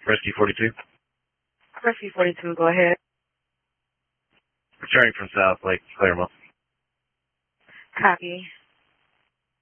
Rescue 42. Rescue 42, go ahead. Returning from South Lake Claremont. Copy.